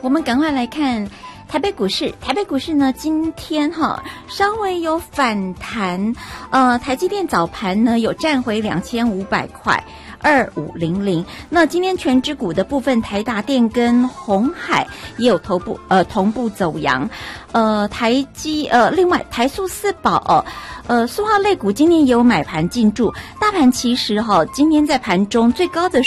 我们赶快来看台北股市。台北股市呢，今天稍微有反弹，台积电早盘呢有站回2500块。2500。那今天全指股的部分，台达电跟鸿海也有同步走阳。另外台塑四宝塑化类股今天也有买盘进驻。大盘其实今天在盘中最高的